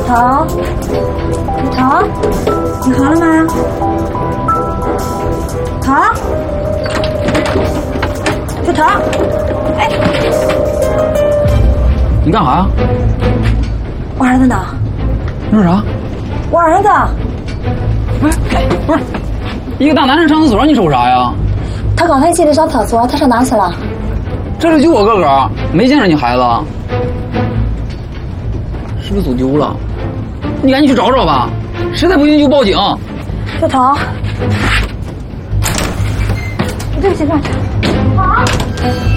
头，小头，你好了吗？头，小头，哎， 你干啥呀？ 我儿子呢？ 你说啥？ 我儿子。 不是，一个大男人上厕所，你说啥呀？ 他刚才记得上厕所，他上哪去了？ 这里就我哥哥，没见着你孩子，是不是走丢了？你赶紧去找找吧，实在不行就报警。 小头，对不起，对不起。好。